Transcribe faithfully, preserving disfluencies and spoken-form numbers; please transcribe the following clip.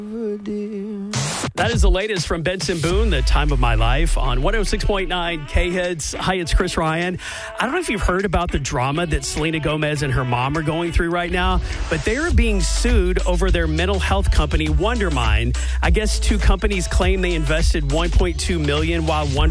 That is the latest from Benson Boone, The Time of My Life on one oh six point nine K-Hits. Hi, it's Chris Ryan. I don't know if you've heard about the drama that Selena Gomez and her mom are going through right now, but they are being sued over their mental health company, Wondermind. I guess two companies claim they invested one point two million dollars while Wonder